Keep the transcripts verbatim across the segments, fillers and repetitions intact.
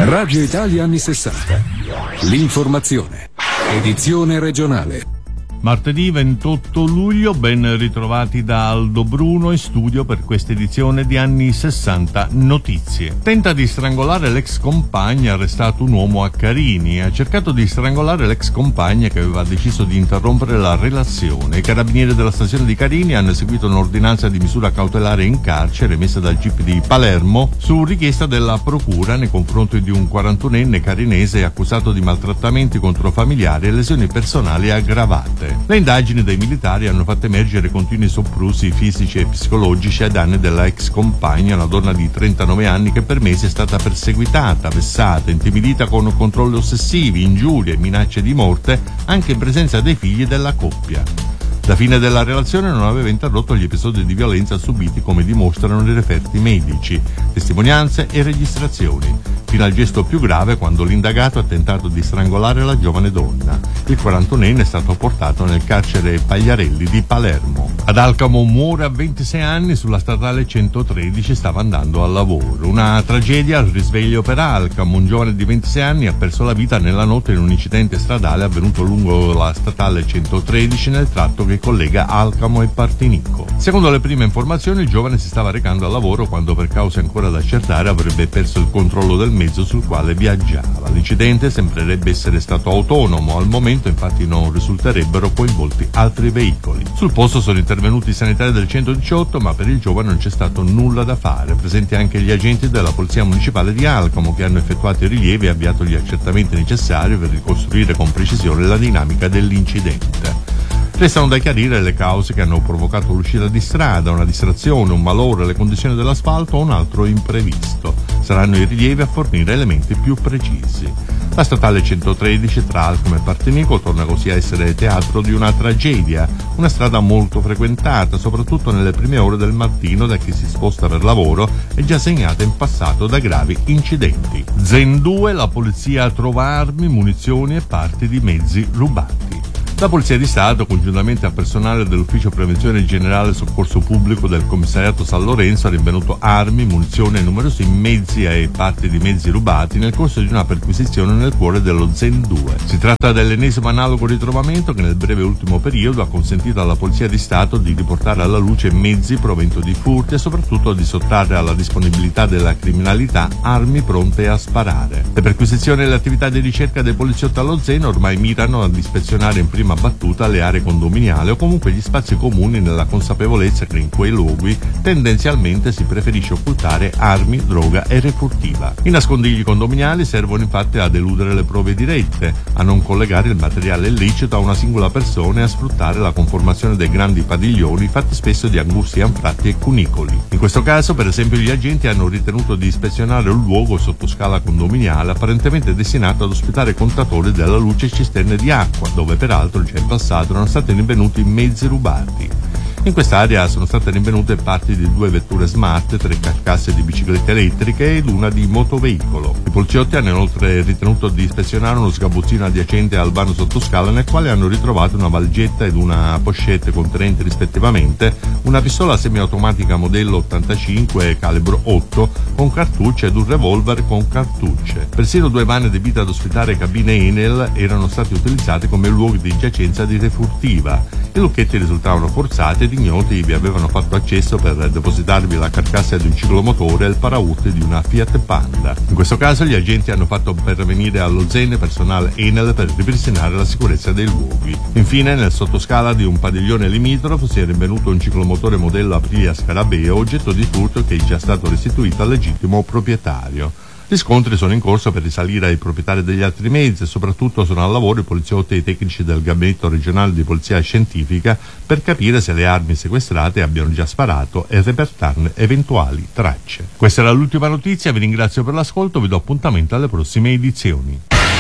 Radio Italia anni sessanta. L'informazione. Edizione regionale. Martedì ventotto luglio, ben ritrovati da Aldo Bruno in studio per questa edizione di Anni sessanta Notizie. Tenta di strangolare l'ex compagna, arrestato un uomo a Carini. Ha cercato di strangolare l'ex compagna che aveva deciso di interrompere la relazione. I carabinieri della stazione di Carini hanno eseguito un'ordinanza di misura cautelare in carcere emessa dal G I P di Palermo su richiesta della procura nei confronti di un quarantunenne carinese accusato di maltrattamenti contro familiari e lesioni personali aggravate. Le indagini dei militari hanno fatto emergere continui soprusi fisici e psicologici ai danni della ex compagna, una donna di trentanove anni che per mesi è stata perseguitata, vessata, intimidita con controlli ossessivi, ingiurie e minacce di morte, anche in presenza dei figli della coppia. La fine della relazione non aveva interrotto gli episodi di violenza subiti, come dimostrano i referti medici, testimonianze e registrazioni, fino al gesto più grave quando l'indagato ha tentato di strangolare la giovane donna. Il quarantunenne è stato portato nel carcere Pagliarelli di Palermo. Ad Alcamo muore a ventisei anni sulla statale centotredici, stava andando al lavoro. Una tragedia al risveglio per Alcamo. Un giovane di ventisei anni ha perso la vita nella notte in un incidente stradale avvenuto lungo la statale centotredici nel tratto che collega Alcamo e Partinico. Secondo le prime informazioni, il giovane si stava recando al lavoro quando, per cause ancora da accertare, avrebbe perso il controllo del mezzo sul quale viaggiava. L'incidente sembrerebbe essere stato autonomo. Al momento, infatti, non risulterebbero coinvolti altri veicoli. Sul posto sono intervenuti i sanitari del centodiciotto, ma per il giovane non c'è stato nulla da fare. Presenti anche gli agenti della Polizia Municipale di Alcamo, che hanno effettuato i rilievi e avviato gli accertamenti necessari per ricostruire con precisione la dinamica dell'incidente. Restano da chiarire le cause che hanno provocato l'uscita di strada, una distrazione, un malore, le condizioni dell'asfalto o un altro imprevisto. Saranno i rilievi a fornire elementi più precisi. La statale centotredici tra Alcamo e Partinico torna così a essere teatro di una tragedia, una strada molto frequentata, soprattutto nelle prime ore del mattino da chi si sposta per lavoro e già segnata in passato da gravi incidenti. Zen due, la polizia trova armi, munizioni e parti di mezzi rubati. La Polizia di Stato, congiuntamente al personale dell'Ufficio Prevenzione Generale Soccorso Pubblico del Commissariato San Lorenzo, ha rinvenuto armi, munizioni e numerosi mezzi e parti di mezzi rubati nel corso di una perquisizione nel cuore dello Zen due. Si tratta dell'ennesimo analogo ritrovamento che nel breve ultimo periodo ha consentito alla Polizia di Stato di riportare alla luce mezzi provento di furti e soprattutto di sottrarre alla disponibilità della criminalità armi pronte a sparare. Le perquisizioni e le attività di ricerca dei poliziotti allo Zen ormai mirano ad ispezionare in prima battuta le aree condominiali o comunque gli spazi comuni, nella consapevolezza che in quei luoghi tendenzialmente si preferisce occultare armi, droga e refurtiva. I nascondigli condominiali servono infatti ad eludere le prove dirette, a non collegare il materiale illecito a una singola persona e a sfruttare la conformazione dei grandi padiglioni fatti spesso di angusti anfratti e cunicoli. In questo caso, per esempio, gli agenti hanno ritenuto di ispezionare un luogo sotto scala condominiale apparentemente destinato ad ospitare contatori della luce e cisterne di acqua, dove peraltro già in passato erano stati rinvenuti mezzi rubati. In quest'area sono state rinvenute parti di due vetture smart, tre carcasse di biciclette elettriche ed una di motoveicolo. I poliziotti hanno inoltre ritenuto di ispezionare uno sgabuzzino adiacente al vano sottoscala, nel quale hanno ritrovato una valigetta ed una pochette contenenti rispettivamente una pistola semiautomatica modello ottantacinque calibro otto con cartucce ed un revolver con cartucce. Persino due van adibite ad ospitare cabine Enel erano stati utilizzati come luoghi di giacenza di refurtiva. I lucchetti risultavano forzati ed ignoti vi avevano fatto accesso per depositarvi la carcassa di un ciclomotore e il paraurti di una Fiat Panda. In questo caso gli agenti hanno fatto pervenire allo Zen personale Enel per ripristinare la sicurezza dei luoghi. Infine, nel sottoscala di un padiglione limitrofo si è rinvenuto un ciclomotore modello Aprilia Scarabeo, oggetto di furto che è già stato restituito al legittimo proprietario. Gli scontri sono in corso per risalire ai proprietari degli altri mezzi e soprattutto sono al lavoro i poliziotti e i tecnici del Gabinetto regionale di polizia scientifica per capire se le armi sequestrate abbiano già sparato e repertarne eventuali tracce. Questa era l'ultima notizia, vi ringrazio per l'ascolto, vi do appuntamento alle prossime edizioni.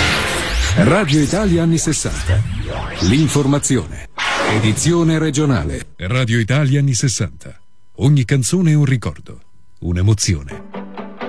Radio Italia anni sessanta. L'informazione. Edizione regionale. Radio Italia anni sessanta. Ogni canzone è un ricordo, un'emozione.